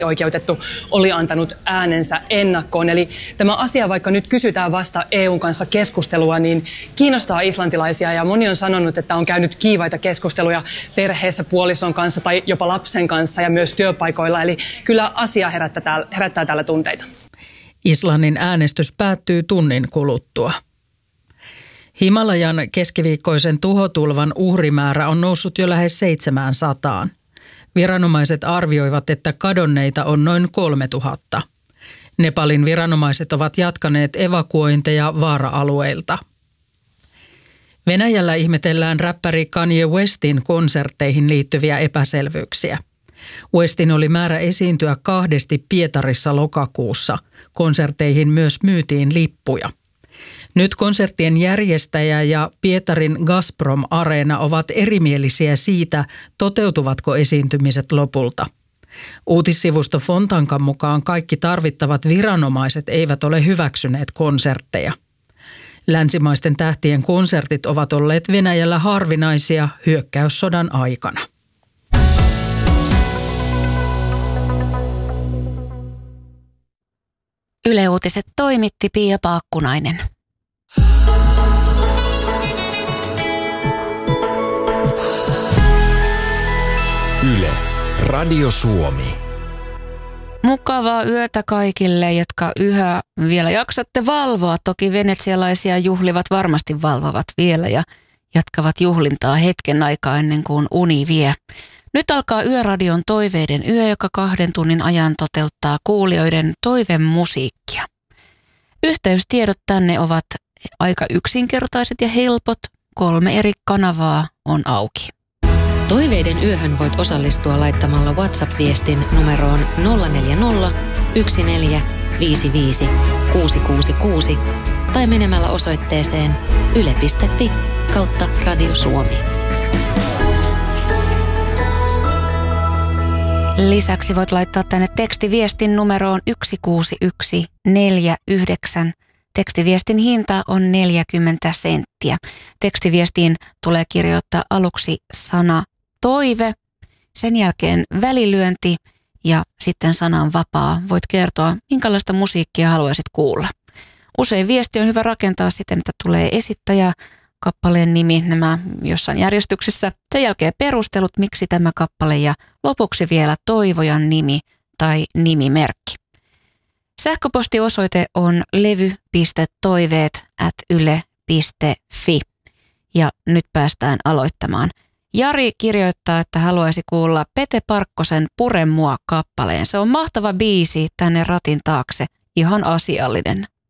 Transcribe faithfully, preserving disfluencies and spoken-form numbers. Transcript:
oikeutettu oli antanut äänensä ennakkoon. Eli tämä asia, vaikka nyt kysytään vasta E U:n kanssa keskustelua, niin kiinnostaa islantilaisia ja moni on sanonut, että on käynyt kiivaita keskusteluja perheessä puolison kanssa tai jopa lapsen kanssa ja myös työpaikoilla. Eli kyllä asia herättää täällä, herättää täällä tunteita. Islannin äänestys päättyy tunnin kuluttua. Himalajan keskiviikkoisen tuhotulvan uhrimäärä on noussut jo lähes seitsemänsataan. Viranomaiset arvioivat, että kadonneita on noin kolmetuhatta. Nepalin viranomaiset ovat jatkaneet evakuointeja vaara-alueilta. Venäjällä ihmetellään räppäri Kanye Westin konsertteihin liittyviä epäselvyyksiä. Westin oli määrä esiintyä kahdesti Pietarissa lokakuussa. Konserteihin myös myytiin lippuja. Nyt konserttien järjestäjä ja Pietarin Gazprom-areena ovat erimielisiä siitä, toteutuvatko esiintymiset lopulta. Uutissivusto Fontankan mukaan kaikki tarvittavat viranomaiset eivät ole hyväksyneet konsertteja. Länsimaisten tähtien konsertit ovat olleet Venäjällä harvinaisia hyökkäyssodan aikana. Yle Uutiset toimitti Pia Paakkunainen. Yle, Radio Suomi. Mukavaa yötä kaikille, jotka yhä vielä jaksatte valvoa. Toki venetsialaisia juhlivat varmasti valvovat vielä ja jatkavat juhlintaa hetken aikaa ennen kuin uni vie. Nyt alkaa Yöradion toiveiden yö, joka kahden tunnin ajan toteuttaa kuulijoiden toivemusiikkia. Yhteystiedot tänne ovat aika yksinkertaiset ja helpot. Kolme eri kanavaa on auki. Toiveiden yöhön voit osallistua laittamalla WhatsApp-viestin numeroon nolla neljä nolla, yksi neljä, viisi viisi, kuusi kuusi kuusi tai menemällä osoitteeseen yle piste fi kautta Radio Suomi. Lisäksi voit laittaa tänne tekstiviestin numeroon yksi kuusi yksi neljä yhdeksän. Tekstiviestin hinta on neljäkymmentä senttiä. Tekstiviestiin tulee kirjoittaa aluksi sana toive, sen jälkeen välilyönti ja sitten sana on vapaa. Voit kertoa, minkälaista musiikkia haluaisit kuulla. Usein viesti on hyvä rakentaa siten, että tulee esittäjä, kappaleen nimi, nämä jossain järjestyksessä. Sen jälkeen perustelut, miksi tämä kappale ja lopuksi vielä toivojan nimi tai nimimerkki. Sähköpostiosoite on levy piste toiveet ät yle piste fi ja nyt päästään aloittamaan. Jari kirjoittaa, että haluaisi kuulla Pete Parkkosen Pure mua -kappaleen. Se on mahtava biisi tänne ratin taakse, ihan asiallinen.